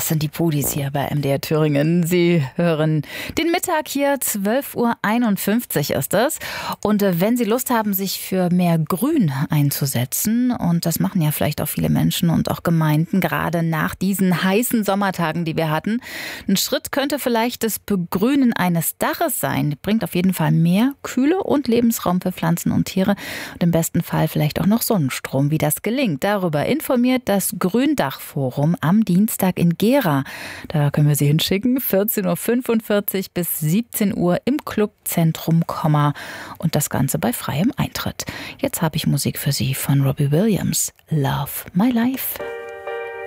Das sind die Pudis hier bei MDR Thüringen. Sie hören den Mittag hier, 12:51 Uhr ist es. Und wenn Sie Lust haben, sich für mehr Grün einzusetzen, und das machen ja vielleicht auch viele Menschen und auch Gemeinden, gerade nach diesen heißen Sommertagen, die wir hatten, ein Schritt könnte vielleicht das Begrünen eines Daches sein. Bringt auf jeden Fall mehr Kühle und Lebensraum für Pflanzen und Tiere und im besten Fall vielleicht auch noch Sonnenstrom. Wie das gelingt, darüber informiert das Gründachforum am Dienstag in Gera. Da können wir Sie hinschicken, 14:45 Uhr bis 17 Uhr im Clubzentrum Komma und das Ganze bei freiem Eintritt. Jetzt habe ich Musik für Sie von Robbie Williams, Love My Life.